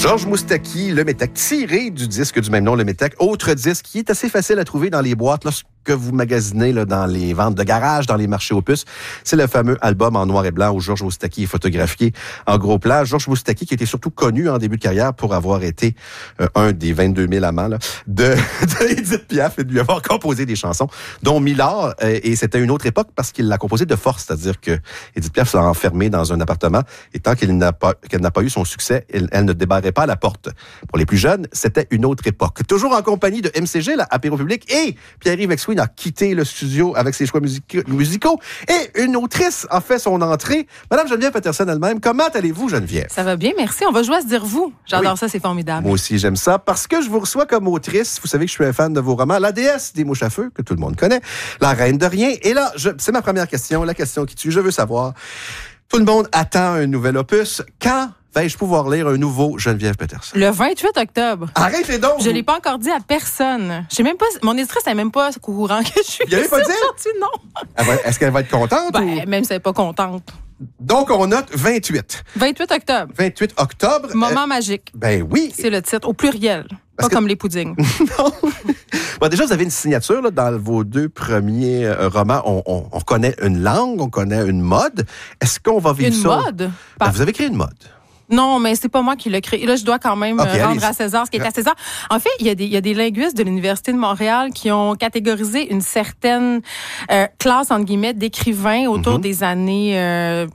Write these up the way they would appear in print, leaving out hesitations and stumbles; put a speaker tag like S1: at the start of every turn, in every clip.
S1: Georges Moustaki, le Métèque, tiré du disque du même nom, le Métèque. Autre disque qui est assez facile à trouver dans les boîtes lorsque vous magasinez là, dans les ventes de garage, dans les marchés aux puces. C'est le fameux album en noir et blanc où Georges Moustaki est photographié en gros plan. Georges Moustaki qui était surtout connu en début de carrière pour avoir été un des 22 000 amants là, de Édith Piaf et de lui avoir composé des chansons, dont Milord. Et c'était une autre époque parce qu'il l'a composé de force, c'est-à-dire que Édith Piaf s'est enfermée dans un appartement et tant qu'elle n'a pas eu son succès, elle ne débarrait pas à la porte. Pour les plus jeunes, c'était une autre époque. Toujours en compagnie de MCG, la Apéro Public, et Pierre-Yves Exwin a quitté le studio avec ses choix musicaux. Et une autrice a fait son entrée, Madame Geneviève Peterson elle-même. Comment allez-vous, Geneviève?
S2: Ça va bien, merci. On va jouer à se dire vous. J'adore ça, c'est formidable.
S1: Moi aussi, j'aime ça parce que je vous reçois comme autrice. Vous savez que je suis un fan de vos romans. La déesse des mouches à feu, que tout le monde connaît. La reine de rien. Et là, c'est ma première question, la question qui tue. Je veux savoir, tout le monde attend un nouvel opus. Quand vais-je pouvoir lire un nouveau Geneviève Peterson?
S2: Le 28 octobre.
S1: Arrêtez donc!
S2: Je ne l'ai pas encore dit à personne. Je sais même pas, mon éditrice n'est même pas au courant que je suis.
S1: Il avait pas dit?
S2: Non.
S1: Est-ce qu'elle va être contente?
S2: Même si elle n'est pas contente.
S1: Donc, on note 28.
S2: 28 octobre.
S1: 28 octobre.
S2: Moment magique.
S1: Ben oui.
S2: C'est le titre, au pluriel. Pas comme les puddings.
S1: Non. Bon, déjà, vous avez une signature là, dans vos deux premiers romans. On connaît une langue, on connaît une mode. Est-ce qu'on va vivre ça?
S2: Une mode?
S1: Ben, vous avez créé une mode.
S2: Non, mais c'est pas moi qui l'ai créé. Là, je dois quand même rendre à César ce qui est à César. En fait, il y a des linguistes de l'Université de Montréal qui ont catégorisé une certaine classe, entre guillemets, d'écrivains autour des années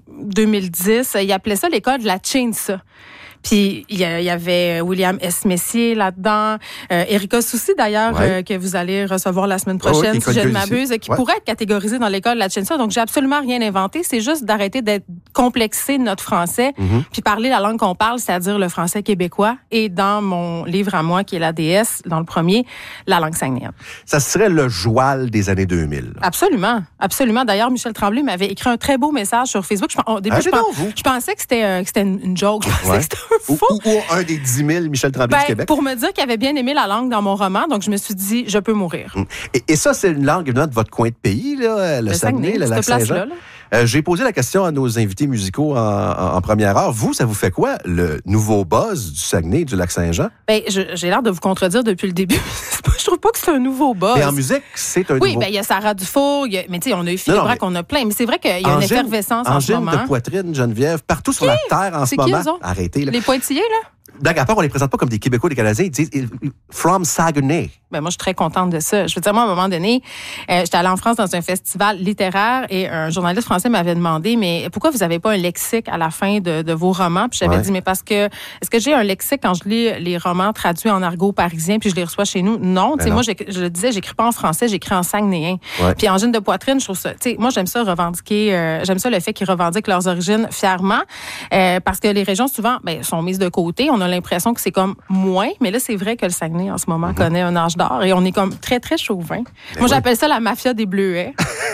S2: 2010. Ils appelaient ça l'école de la Chainsaw. Puis il y avait William S. Messier là-dedans, Erika Soucy d'ailleurs, que vous allez recevoir la semaine prochaine, si je ne m'abuse, qui pourrait être catégorisée dans l'école de la Chainsaw. Donc j'ai absolument rien inventé, c'est juste d'arrêter d'être complexé de notre français, puis parler la langue qu'on parle, c'est-à-dire le français québécois. Et dans mon livre à moi, qui est La déesse, dans le premier, la langue saguenayenne. Ça
S1: serait le joual des années 2000.
S2: Absolument, absolument. D'ailleurs, Michel Tremblay m'avait écrit un très beau message sur Facebook. Au début, je pensais que c'était une joke. Je pensais que c'était
S1: ou un des 10 000 Michel Tremblay du Québec.
S2: Pour me dire qu'il avait bien aimé la langue dans mon roman, donc je me suis dit, je peux mourir.
S1: Et ça, c'est une langue de votre coin de pays, là, le Saguenay, le Lac-Saint-Jean. J'ai posé la question à nos invités musicaux en première heure. Vous, ça vous fait quoi, le nouveau buzz du Saguenay, du Lac-Saint-Jean?
S2: Ben, j'ai l'air de vous contredire depuis le début. Je trouve pas que c'est un nouveau buzz.
S1: Mais en musique, c'est un nouveau...
S2: Oui, il y a Sarah Dufour, mais tu sais, on a eu Philippe Braque, on a plein. Mais c'est vrai qu'il y a une effervescence en ce moment.
S1: Angine de Poitrine, Geneviève, partout sur la terre en ce moment.
S2: C'est qui, eux autres?
S1: Arrêtez, là.
S2: Les Pointillés, là?
S1: Blague à part, on les présente pas comme des Québécois, des Canadiens. Ils disent « from Saguenay ».
S2: Ben moi, je suis très contente de ça. Je veux dire, moi, à un moment donné, j'étais allée en France dans un festival littéraire et un journaliste français m'avait demandé, mais pourquoi vous n'avez pas un lexique à la fin de vos romans? Puis j'avais dit, mais parce que, est-ce que j'ai un lexique quand je lis les romans traduits en argot parisien puis je les reçois chez nous? Non. Tu sais, moi, je le disais, j'écris pas en français, j'écris en saguenayen. Puis Angine de Poitrine, je trouve ça, tu sais, moi, j'aime ça revendiquer, j'aime ça le fait qu'ils revendiquent leurs origines fièrement, parce que les régions, souvent, sont mises de côté. On a l'impression que c'est comme moins, mais là, c'est vrai que le Saguenay, en ce moment, connaît un âge d'or et on est comme très, très chauvin. Moi, j'appelle ça la mafia des bleuets.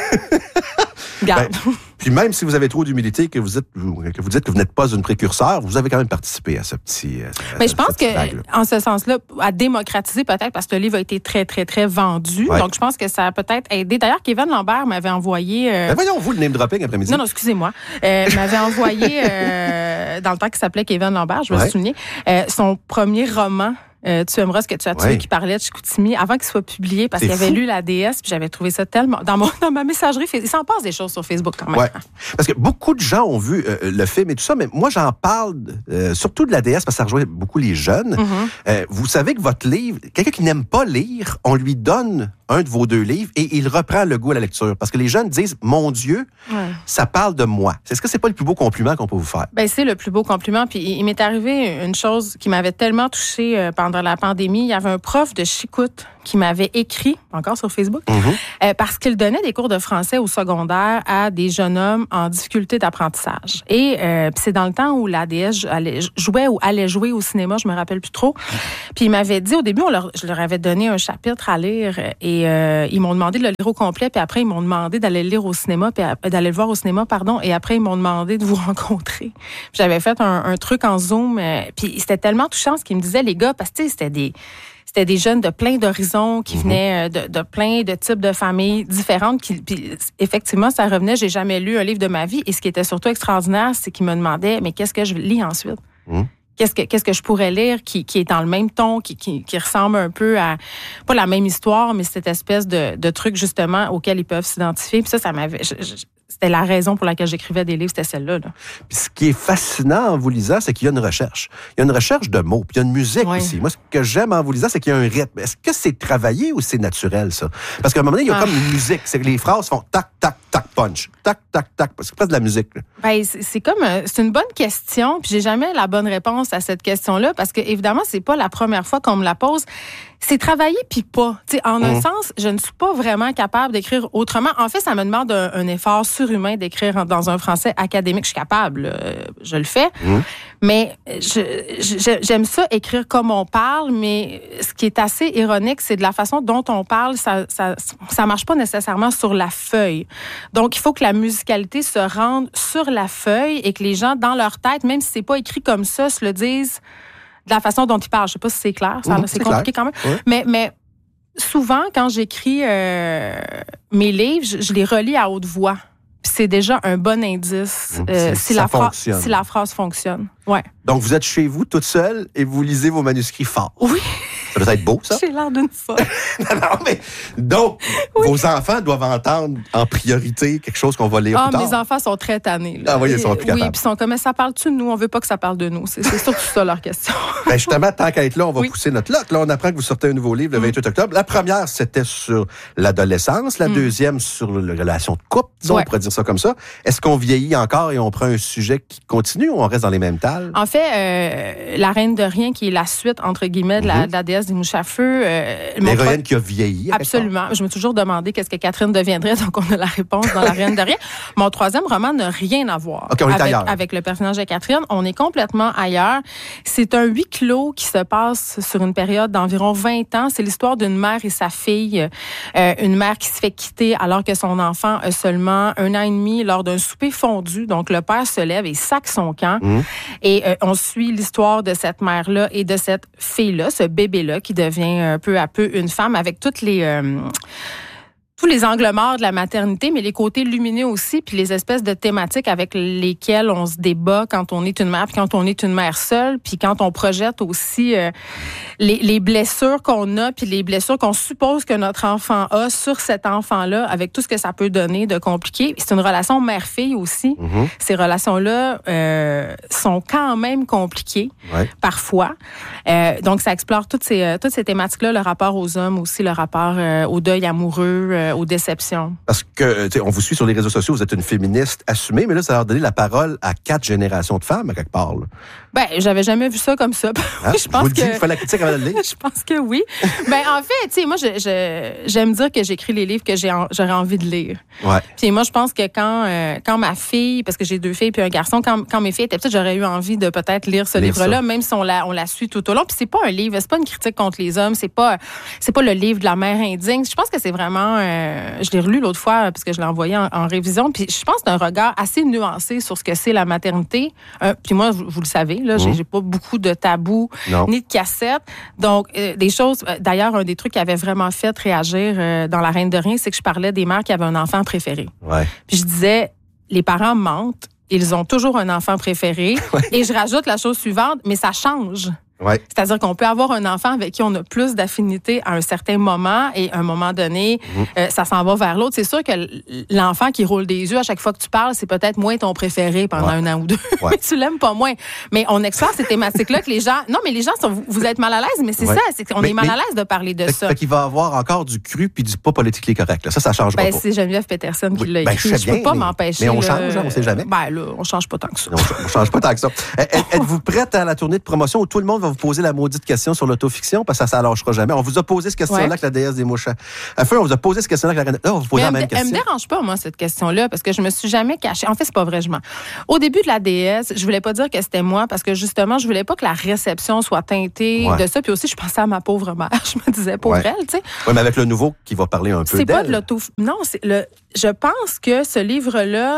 S2: Regarde.
S1: Puis même si vous avez trop d'humilité, que vous dites que vous n'êtes pas une précurseur, vous avez quand même participé à ce petit...
S2: Mais je pense que, en ce sens-là, à démocratiser peut-être, parce que le livre a été très, très, très vendu. Donc, je pense que ça a peut-être aidé. D'ailleurs, Kevin Lambert m'avait envoyé...
S1: voyons, vous, le name dropping après-midi.
S2: Non, excusez-moi. M'avait envoyé, dans le temps qu'il s'appelait Kevin Lambert, je vais le souligner, son premier roman. Tu aimeras ce que tu as tué, qui parlait de Chicoutimi avant qu'il soit publié parce qu'il avait lu La déesse puis j'avais trouvé ça tellement dans ma messagerie. Il s'en passe des choses sur Facebook quand même.
S1: Parce que beaucoup de gens ont vu le film et tout ça, mais moi j'en parle surtout de La déesse parce que ça rejoint beaucoup les jeunes. Vous savez que votre livre, quelqu'un qui n'aime pas lire, on lui donne un de vos deux livres et il reprend le goût à la lecture. Parce que les jeunes disent, mon Dieu, ça parle de moi. Est-ce que c'est pas le plus beau compliment qu'on peut vous faire?
S2: Ben, c'est le plus beau compliment. Puis il m'est arrivé une chose qui m'avait tellement touchée pendant la pandémie. Il y avait un prof de chicoute qui m'avait écrit, encore sur Facebook, parce qu'il donnait des cours de français au secondaire à des jeunes hommes en difficulté d'apprentissage. Et c'est dans le temps où la déesse jouait ou allait jouer au cinéma, je me rappelle plus trop. Puis il m'avait dit, au début, je leur avais donné un chapitre à lire et ils m'ont demandé de le lire au complet, puis après, ils m'ont demandé d'aller le lire au cinéma, puis d'aller le voir au cinéma, et après, ils m'ont demandé de vous rencontrer. Puis j'avais fait un truc en Zoom, puis c'était tellement touchant ce qu'ils me disaient, les gars, parce que c'était des jeunes de plein d'horizons qui venaient de plein de types de familles différentes. Puis effectivement, ça revenait. J'ai jamais lu un livre de ma vie. Et ce qui était surtout extraordinaire, c'est qu'ils me demandaient, mais qu'est-ce que je lis ensuite? qu'est-ce que je pourrais lire qui est dans le même ton, qui ressemble un peu à, pas la même histoire, mais cette espèce de truc, justement, auquel ils peuvent s'identifier. Puis ça m'avait... C'était la raison pour laquelle j'écrivais des livres, c'était celle-là. Là.
S1: Puis ce qui est fascinant en vous lisant, c'est qu'il y a une recherche. Il y a une recherche de mots, puis il y a une musique aussi. Moi, ce que j'aime en vous lisant, c'est qu'il y a un rythme. Est-ce que c'est travaillé ou c'est naturel, ça? Parce qu'à un moment donné, il y a comme une musique. C'est que les phrases font tac, tac, tac, punch. Tac, tac, tac. C'est presque de la musique. Là.
S2: Ben, c'est une bonne question, puis j'ai jamais la bonne réponse à cette question-là, parce que, évidemment, c'est pas la première fois qu'on me la pose. C'est travailler puis pas. T'sais, en un sens, je ne suis pas vraiment capable d'écrire autrement. En fait, ça me demande un effort surhumain d'écrire dans un français académique. Je suis capable, je le fais. Mais j'aime ça écrire comme on parle, mais ce qui est assez ironique, c'est de la façon dont on parle, ça marche pas nécessairement sur la feuille. Donc, il faut que la musicalité se rende sur la feuille et que les gens, dans leur tête, même si c'est pas écrit comme ça, se le disent de la façon dont ils parlent. Je sais pas si c'est clair, c'est compliqué quand même. Oui. Mais souvent, quand j'écris mes livres, je les relis à haute voix. Puis c'est déjà un bon indice si la phrase fonctionne. Ouais.
S1: Donc, vous êtes chez vous, toute seule, et vous lisez vos manuscrits forts.
S2: Oui.
S1: Ça doit être beau, ça?
S2: J'ai l'air d'une folle.
S1: Non, mais donc, vos enfants doivent entendre en priorité quelque chose qu'on va lire plus tard.
S2: Mes enfants sont très tannés. Là.
S1: Ah oui, ils sont plus capables.
S2: Oui, puis ils sont comme, ça parle-tu de nous? On veut pas que ça parle de nous. C'est surtout ça leur question.
S1: Ben justement, tant qu'à être là, on va pousser notre luck. Là, on apprend que vous sortez un nouveau livre le 28 octobre. La première, c'était sur l'adolescence. La deuxième, sur les relations de couple, disons, on pourrait dire ça comme ça. Est-ce qu'on vieillit encore et on prend un sujet qui continue ou on reste dans les mêmes tales?
S2: En fait, La Reine de Rien, qui est la suite, entre guillemets, de la déesse des mouches à feu.
S1: L'héroïne qui a vieilli.
S2: Absolument. Je me suis toujours demandé qu'est-ce que Catherine deviendrait, donc on a la réponse dans La Reine de Rien. Mon troisième roman n'a rien à voir avec le personnage de Catherine. On est complètement ailleurs. C'est un huis clos qui se passe sur une période d'environ 20 ans. C'est l'histoire d'une mère et sa fille. Une mère qui se fait quitter alors que son enfant a seulement 1 an et demi lors d'un souper fondu. Donc, le père se lève et sac son camp. Et on suit l'histoire de cette mère-là et de cette fille-là, ce bébé-là, qui devient peu à peu une femme avec tous les angles morts de la maternité, mais les côtés lumineux aussi, puis les espèces de thématiques avec lesquelles on se débat quand on est une mère, puis quand on est une mère seule, puis quand on projette aussi les blessures qu'on a, puis les blessures qu'on suppose que notre enfant a sur cet enfant-là, avec tout ce que ça peut donner de compliqué. C'est une relation mère-fille aussi. Ces relations-là sont quand même compliquées, parfois. Donc, ça explore toutes ces thématiques-là, le rapport aux hommes aussi, le rapport au deuil amoureux, aux déceptions.
S1: Parce que, on vous suit sur les réseaux sociaux, vous êtes une féministe assumée, mais là, ça a donné la parole à 4 générations de femmes, à quelque part. Là.
S2: Ben, j'avais jamais vu ça comme ça.
S1: Hein? Je pense que... Vous faites la critique avant de le lire?
S2: Je pense que oui. Ben, en fait, tu sais, moi, j'aime dire que j'écris les livres que j'aurais envie de lire.
S1: Ouais.
S2: Puis moi, je pense que quand ma fille, parce que j'ai 2 filles puis un garçon, quand mes filles étaient petites, j'aurais eu envie de peut-être lire ce livre-là, même si on la suit tout au long. Puis c'est pas un livre, c'est pas une critique contre les hommes, c'est pas le livre de la mère indigne. Je pense que c'est vraiment... je l'ai relu l'autre fois parce que je l'ai envoyé en révision. Puis je pense que c'est un regard assez nuancé sur ce que c'est la maternité. Puis moi, vous le savez, là, j'ai pas beaucoup de tabous ni de cassettes. Donc, des choses... D'ailleurs, un des trucs qui avait vraiment fait réagir dans La Reine de Rien, c'est que je parlais des mères qui avaient un enfant préféré.
S1: Ouais.
S2: Puis je disais, les parents mentent. Ils ont toujours un enfant préféré. Et je rajoute la chose suivante, mais ça change.
S1: Ouais.
S2: C'est-à-dire qu'on peut avoir un enfant avec qui on a plus d'affinité à un certain moment et à un moment donné, ça s'en va vers l'autre. C'est sûr que l'enfant qui roule des yeux à chaque fois que tu parles, c'est peut-être moins ton préféré pendant 1 an ou 2. Mais tu l'aimes pas moins. Mais on explore ces thématiques-là que les gens... Non, mais les gens, vous êtes mal à l'aise, mais c'est ça. On est mal à l'aise de parler de ça.
S1: Fait qu'il va avoir encore du cru puis du pas politiquement correct. Là. Ça change pas.
S2: C'est Geneviève Peterson qui l'a écrit. Je peux pas m'empêcher.
S1: Mais on change, on sait jamais.
S2: Ben là, on change pas tant que ça.
S1: On change pas tant que ça. Êtes-vous prête à la tournée de promotion où tout le monde va vous poser la maudite question sur l'autofiction parce que ça lâchera jamais? On vous a posé cette question-là avec la déesse des mouches à feu. On vous a posé cette question-là avec la reine. Là, on vous pose la même question.
S2: Elle me dérange pas, moi, cette question-là, parce que je me suis jamais cachée. En fait, c'est pas vrai, je mens. Au début de la déesse, je voulais pas dire que c'était moi parce que justement, je voulais pas que la réception soit teintée de ça. Puis aussi, je pensais à ma pauvre mère. Je me disais, pauvre elle, tu sais.
S1: Oui, mais avec le nouveau qui va parler un peu d'elle.
S2: C'est pas de l'auto... Non, je pense que ce livre-là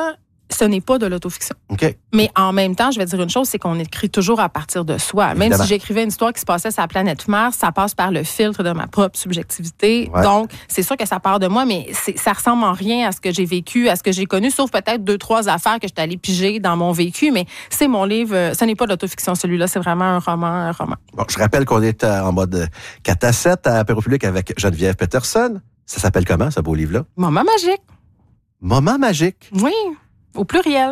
S2: ce n'est pas de l'autofiction.
S1: OK.
S2: Mais en même temps, je vais dire une chose, c'est qu'on écrit toujours à partir de soi. Même
S1: Évidemment.
S2: si j'écrivais une histoire qui se passait sur la planète Mars, ça passe par le filtre de ma propre subjectivité.
S1: Ouais.
S2: Donc, c'est sûr que ça part de moi, mais ça ressemble en rien à ce que j'ai vécu, à ce que j'ai connu, sauf peut-être 2-3 affaires que je suis allée piger dans mon vécu. Mais c'est mon livre. Ce n'est pas de l'autofiction, celui-là. C'est vraiment un roman.
S1: Bon, je rappelle qu'on est en mode 4 à 7 à Apéro Public avec Geneviève Peterson. Ça s'appelle comment, ce beau livre-là?
S2: Moment magique.
S1: Moment magique.
S2: Oui, au pluriel.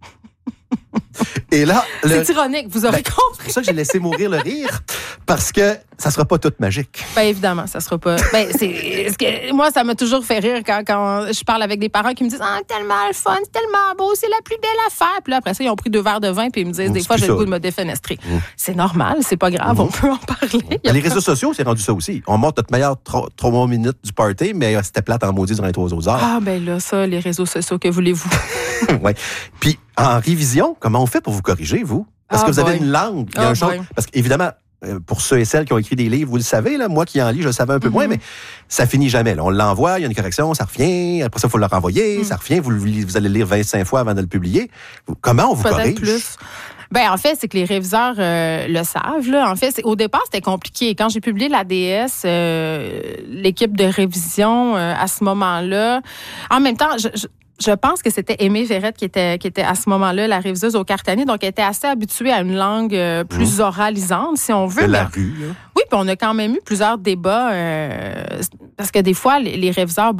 S1: Et là,
S2: C'est ironique, vous aurez
S1: c'est
S2: compris.
S1: pour ça que j'ai laissé mourir le rire, parce que ça sera pas tout magique.
S2: Ben évidemment, ça sera pas. Moi, ça m'a toujours fait rire quand je parle avec des parents qui me disent tellement le fun, c'est tellement beau, c'est la plus belle affaire. Puis là, après ça, ils ont pris 2 verres de vin puis ils me disent des fois j'ai le goût de me défenestrer. C'est normal, c'est pas grave, on peut en parler.
S1: Les réseaux sociaux, c'est rendu ça aussi. On montre notre meilleure 3 minutes du party, mais c'était plate en maudit durant les 3 autres heures.
S2: Ah ben là, ça, les réseaux sociaux, que voulez-vous?
S1: Ouais. Puis en révision, comment on fait pour vous corriger, vous? Parce que vous avez une langue. Il y a parce qu'évidemment, pour ceux et celles qui ont écrit des livres, vous le savez, là, moi qui en lis, je le savais un peu moins, mais ça finit jamais. Là. On l'envoie, il y a une correction, ça revient. Après ça, il faut le renvoyer, ça revient. Vous allez le lire 25 fois avant de le publier. Comment on vous corrige?
S2: Plus. Ben en fait, c'est que les réviseurs le savent. Là. En fait, au départ, c'était compliqué. Quand j'ai publié la DS, l'équipe de révision, à ce moment-là, en même temps, je pense que c'était Aimée Verrette qui était à ce moment-là la réviseuse au Cartanier, donc elle était assez habituée à une langue plus oralisante, si on veut.
S1: De la rue, là.
S2: Oui, puis on a quand même eu plusieurs débats, parce que des fois, les réviseurs,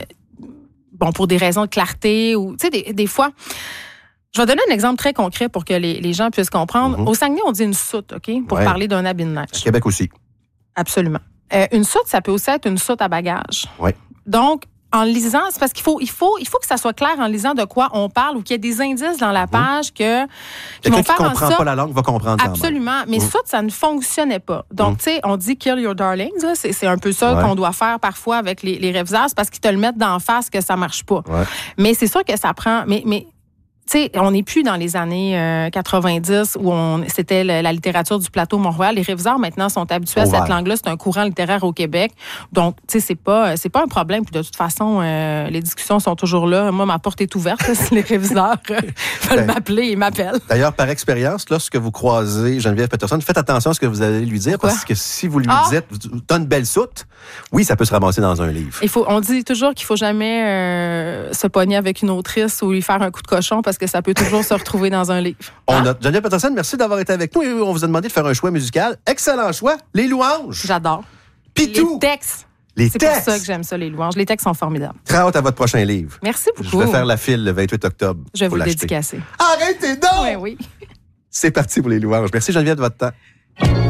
S2: pour des raisons de clarté, ou tu sais, des fois... Je vais donner un exemple très concret pour que les gens puissent comprendre. Au Saguenay, on dit une soute, OK, pour parler d'un habit de neige.
S1: À Québec aussi.
S2: Absolument. Une soute, ça peut aussi être une soute à bagages.
S1: Oui.
S2: Donc, en lisant, c'est parce qu'il faut que ça soit clair en lisant de quoi on parle ou qu'il y ait des indices dans la page qui vont
S1: Quelqu'un qui
S2: faire
S1: comprend
S2: en sorte...
S1: pas la langue va comprendre.
S2: Absolument. Mais ça ne fonctionnait pas. Donc, tu sais, on dit « kill your darlings ». C'est un peu ça qu'on doit faire parfois avec les réviseurs. C'est parce qu'ils te le mettent d'en face que ça marche pas.
S1: Ouais.
S2: Mais c'est sûr que ça prend... Mais tu sais, on n'est plus dans les années 90 où c'était la littérature du plateau Mont-Royal. Les réviseurs, maintenant, sont habitués à cette langue-là. C'est un courant littéraire au Québec. Donc, tu sais, c'est pas un problème. Puis de toute façon, les discussions sont toujours là. Moi, ma porte est ouverte. Si les réviseurs veulent m'appeler, ils m'appellent.
S1: D'ailleurs, par expérience, lorsque vous croisez Geneviève Peterson, faites attention à ce que vous allez lui dire.
S2: Pourquoi?
S1: Parce que si vous lui dites « t'as une belle soute », oui, ça peut se ramasser dans un livre.
S2: On dit toujours qu'il faut jamais se pogner avec une autrice ou lui faire un coup de cochon parce que ça peut toujours se retrouver dans un livre.
S1: Geneviève Peterson, merci d'avoir été avec nous. Et on vous a demandé de faire un choix musical. Excellent choix. Les louanges.
S2: J'adore.
S1: Pitou.
S2: Les textes.
S1: Les
S2: C'est
S1: textes.
S2: pour ça que j'aime ça, les louanges. Les textes sont formidables.
S1: Très hâte à votre prochain livre.
S2: Merci beaucoup.
S1: Je vais faire la file le 28 octobre.
S2: Je vais vous le
S1: l'acheter.
S2: dédicacer.
S1: Arrêtez donc!
S2: Oui.
S1: C'est parti pour les louanges. Merci Geneviève de votre temps.